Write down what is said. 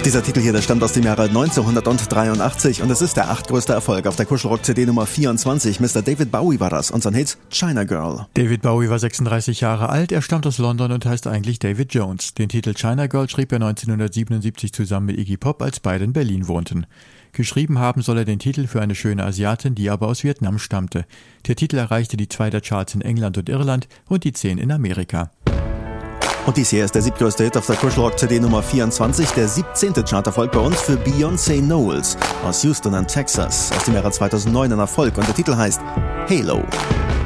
Dieser Titel hier, der stammt aus dem Jahre 1983 und es ist der 8. Erfolg auf der Kuschelrock-CD Nummer 24. Mr. David Bowie war das und sein Hit China Girl. David Bowie war 36 Jahre alt, er stammt aus London und heißt eigentlich David Jones. Den Titel China Girl schrieb er 1977 zusammen mit Iggy Pop, als beide in Berlin wohnten. Geschrieben haben soll er den Titel für eine schöne Asiatin, die aber aus Vietnam stammte. Der Titel erreichte die 2 der Charts in England und Irland und die 10 in Amerika. Und dies hier ist der 7. Hit auf der Kuschelrock-CD Nummer 24, der 17. Charterfolg bei uns für Beyoncé Knowles aus Houston in Texas, aus dem Jahre 2009 ein Erfolg und der Titel heißt Halo.